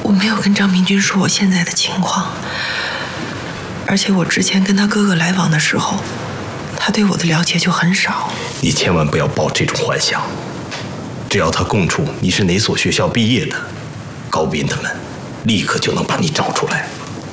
我没有跟张明军说我现在的情况，而且我之前跟他哥哥来往的时候，他对我的了解就很少。 你千万不要抱这种幻想，只要他供出你是哪所学校毕业的，高斌他们立刻就能把你找出来。